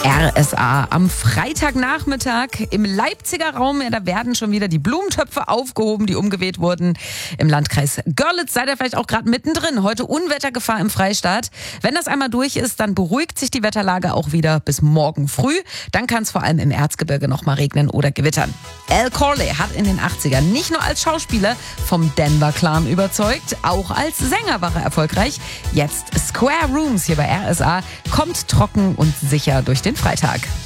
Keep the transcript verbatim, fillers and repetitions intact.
R S A am Freitagnachmittag im Leipziger Raum. Ja, da werden schon wieder die Blumentöpfe aufgehoben, die umgeweht wurden. Im Landkreis Görlitz seid ihr vielleicht auch gerade mittendrin. Heute Unwettergefahr im Freistaat. Wenn das einmal durch ist, dann beruhigt sich die Wetterlage auch wieder bis morgen früh. Dann kann es vor allem im Erzgebirge noch mal regnen oder gewittern. Al Corley hat in den achtzigern nicht nur als Schauspieler vom Denver Clan überzeugt, auch als Sänger war er erfolgreich. Jetzt Square Rooms hier bei R S A kommt trocken und sicher durch den Freitag.